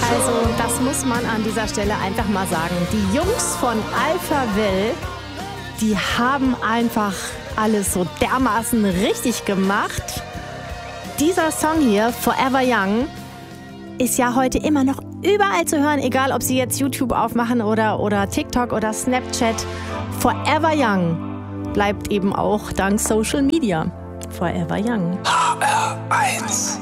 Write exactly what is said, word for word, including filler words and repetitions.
Also, das muss man an dieser Stelle einfach mal sagen. Die Jungs von Alphaville, die haben einfach alles so dermaßen richtig gemacht. Dieser Song hier, Forever Young, ist ja heute immer noch überall zu hören, egal ob Sie jetzt YouTube aufmachen oder, oder TikTok oder Snapchat. Forever Young bleibt eben auch dank Social Media Forever Young. H R eins